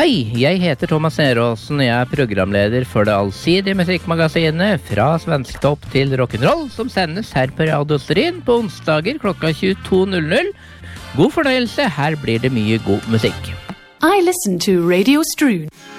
Hei, jeg heter Thomas Neråsen, jeg er programleder for det allsidige musikkmagasinet Fra Svensktopp til Rock'n'Roll, som sendes her på Radio Stryn på onsdager klokka 22.00. God fornøyelse, her blir det mye god musikk. I listen to Radio Stryn.